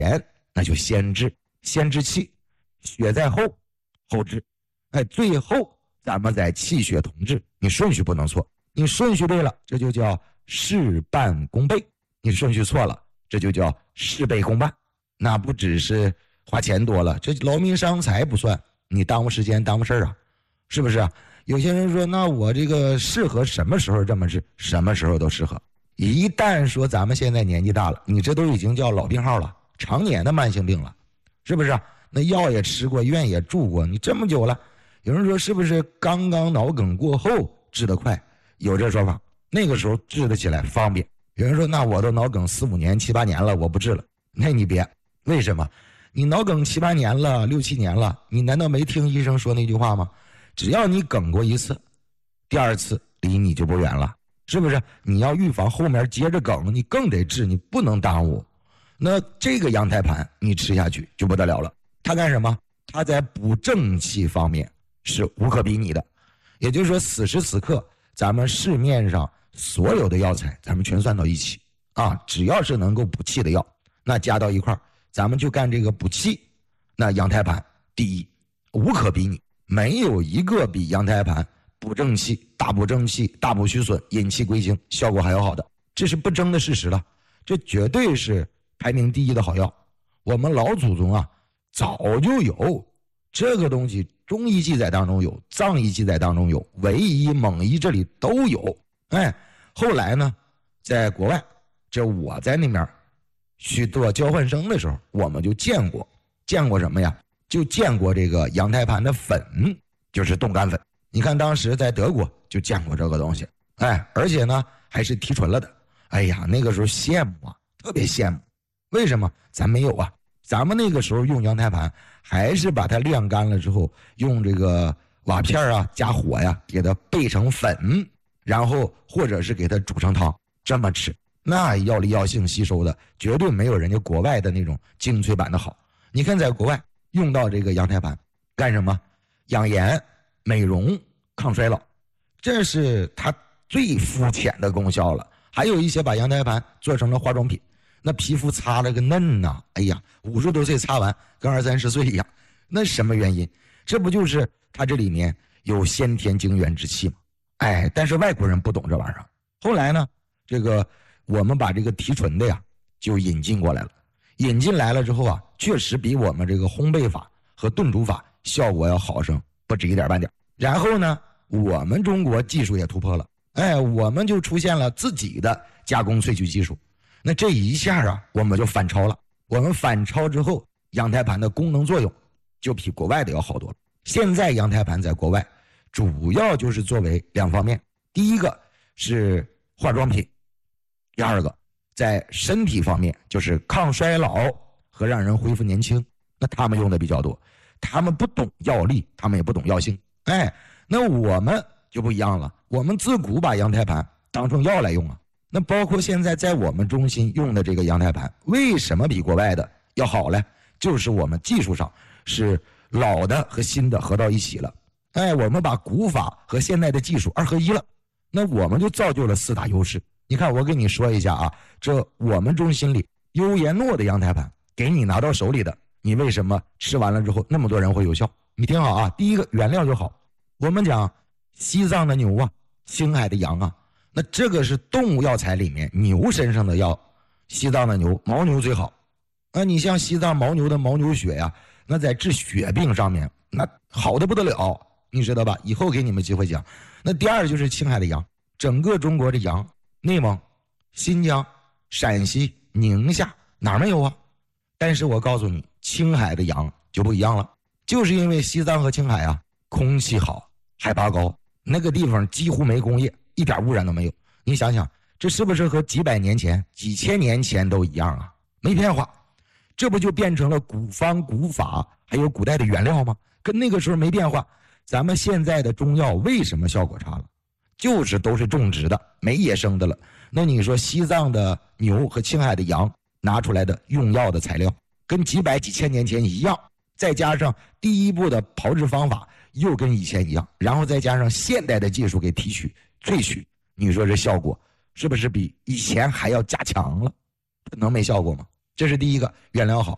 前那就先治，先治气，血在后，后治。最后咱们再气血同治，你顺序不能错。你顺序对了，这就叫事半功倍；你顺序错了，这就叫事倍功半。那不只是花钱多了，这劳民伤财不算，你耽误时间耽误事儿啊，是不是啊？有些人说，那我这个适合什么时候这么治？什么时候都适合。一旦说咱们现在年纪大了，你这都已经叫老病号了，常年的慢性病了，是不是啊？那药也吃过，院也住过，你这么久了，有人说是不是刚刚脑梗过后治得快？有这说法，那个时候治得起来方便。有人说，那我都脑梗4、5年、7、8年了，我不治了。那你别，为什么？你脑梗7、8年了，6、7年了，你难道没听医生说那句话吗？只要你梗过一次，第二次离你就不远了，是不是？你要预防后面接着梗，你更得治，你不能耽误。那这个羊胎盘你吃下去就不得了了，它干什么？它在补正气方面是无可比拟的。也就是说，此时此刻咱们市面上所有的药材咱们全算到一起啊，只要是能够补气的药，那加到一块儿，咱们就干这个补气。那羊胎盘第一，无可比拟，没有一个比羊胎盘补正气、大补正气、大补虚损、引气归经效果还要好的，这是不争的事实了。这绝对是排名第一的好药。我们老祖宗啊早就有这个东西，中医记载当中有，藏医记载当中有，维医、蒙医这里都有。后来呢，在国外，这我在那边去做交换生的时候，我们就见过什么呀？就见过这个羊胎盘的粉，就是冻干粉。你看当时在德国就见过这个东西，而且呢还是提纯了的。哎呀，那个时候羡慕啊，特别羡慕。为什么？咱没有啊。咱们那个时候用羊胎盘，还是把它晾干了之后，用这个瓦片啊加火呀，给它焙成粉，然后或者是给它煮成汤，这么吃，那药力药性吸收的绝对没有人家国外的那种精粹版的好。你看在国外用到这个羊胎盘干什么？养颜、美容、抗衰老，这是它最肤浅的功效了。还有一些把羊胎盘做成了化妆品，那皮肤擦了个嫩呐，哎呀，50多岁擦完跟20、30岁一样。那什么原因？这不就是它这里面有先天精元之气吗？但是外国人不懂这玩意儿。后来呢，这个我们把这个提纯的呀就引进过来了。引进来了之后啊，确实比我们这个烘焙法和炖煮法效果要好上不止一点半点。然后呢，我们中国技术也突破了，我们就出现了自己的加工萃取技术。那这一下啊，我们就反超了。我们反超之后，羊胎盘的功能作用就比国外的要好多了。现在羊胎盘在国外主要就是作为2方面，第一个是化妆品，第二个在身体方面就是抗衰老和让人恢复年轻。那他们用的比较多，他们不懂药力，他们也不懂药性。那我们就不一样了，我们自古把羊胎盘当成药来用啊。那包括现在在我们中心用的这个羊胎盘，为什么比国外的要好呢？就是我们技术上是老的和新的合到一起了。我们把古法和现代的技术2合1了，那我们就造就了4大优势。你看，我跟你说一下啊，这我们中心里优颜诺的羊胎盘给你拿到手里的，你为什么吃完了之后那么多人会有效？你听好啊，第一个原料就好。我们讲西藏的牛啊，青海的羊啊，那这个是动物药材里面牛身上的药，西藏的牛牦牛最好。你像西藏牦牛的牦牛血呀，那在治血病上面那好的不得了，你知道吧？以后给你们机会讲。那第二就是青海的羊，整个中国的羊，内蒙、新疆、陕西、宁夏哪儿没有啊？但是我告诉你，青海的羊就不一样了，就是因为西藏和青海啊，空气好，海拔高，那个地方几乎没工业，一点污染都没有。你想想，这是不是和几百年前、几千年前都一样啊？没变化，这不就变成了古方、古法还有古代的原料吗？跟那个时候没变化。咱们现在的中药为什么效果差了？就是都是种植的，没野生的了。那你说西藏的牛和青海的羊拿出来的用药的材料跟几百几千年前一样，再加上第一步的炮制方法又跟以前一样，然后再加上现代的技术给提取萃取，你说这效果是不是比以前还要加强了？能没效果吗？这是第一个，原料好。